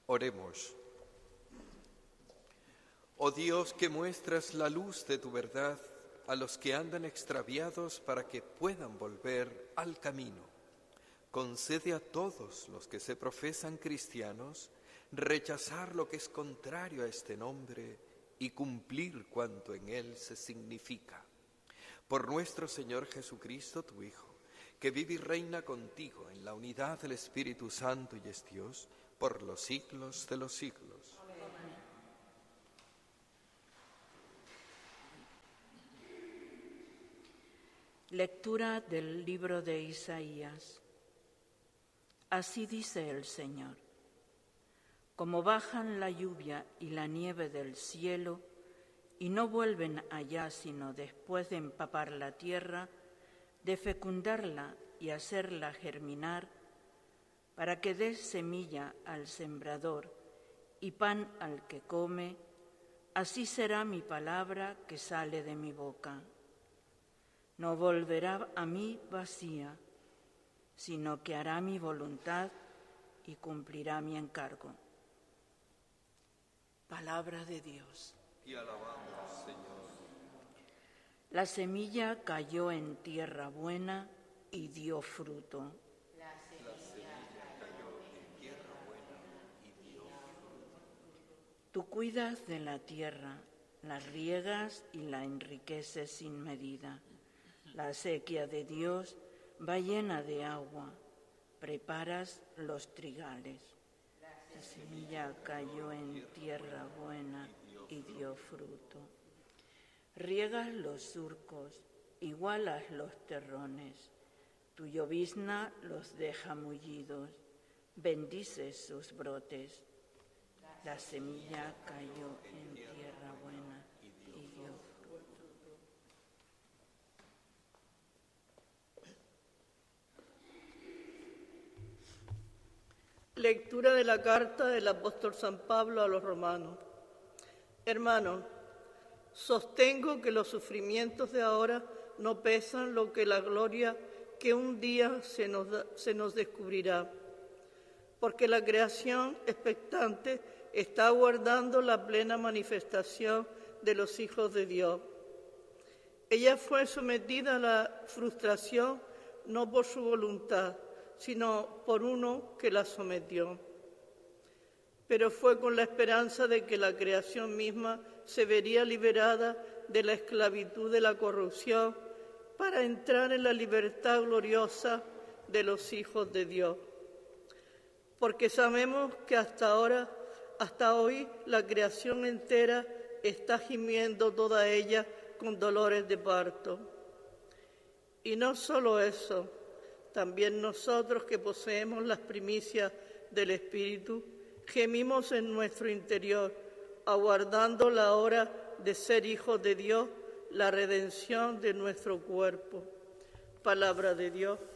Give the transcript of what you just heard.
Oremos. Oh Dios, que muestras la luz de tu verdad a los que andan extraviados para que puedan volver al camino, concede a todos los que se profesan cristianos rechazar lo que es contrario a este nombre y cumplir cuanto en él se significa. Por nuestro Señor Jesucristo, tu Hijo, que vive y reina contigo en la unidad del Espíritu Santo y es Dios, por los siglos de los siglos. Amén. Lectura del libro de Isaías. Así dice el Señor: como bajan la lluvia y la nieve del cielo, y no vuelven allá sino después de empapar la tierra, de fecundarla y hacerla germinar, para que dé semilla al sembrador y pan al que come, así será mi palabra que sale de mi boca. No volverá a mí vacía, sino que hará mi voluntad y cumplirá mi encargo. Palabra de Dios. Y alabamos, Señor. La semilla cayó en tierra buena y dio fruto. Tú cuidas de la tierra, la riegas y la enriqueces sin medida. La acequia de Dios va llena de agua, preparas los trigales. La semilla cayó en tierra buena y dio fruto. Riegas los surcos, igualas los terrones. Tu llovizna los deja mullidos, bendices sus brotes. La semilla cayó en tierra buena y dio fruto. Lectura de la carta del apóstol San Pablo a los romanos. Hermanos, sostengo que los sufrimientos de ahora no pesan lo que la gloria que un día se nos descubrirá, porque la creación expectante está aguardando la plena manifestación de los hijos de Dios. Ella fue sometida a la frustración no por su voluntad, sino por uno que la sometió. Pero fue con la esperanza de que la creación misma se vería liberada de la esclavitud de la corrupción para entrar en la libertad gloriosa de los hijos de Dios. Porque sabemos que hasta hoy, la creación entera está gimiendo toda ella con dolores de parto. Y no solo eso, también nosotros que poseemos las primicias del Espíritu, gemimos en nuestro interior, aguardando la hora de ser hijos de Dios, la redención de nuestro cuerpo. Palabra de Dios.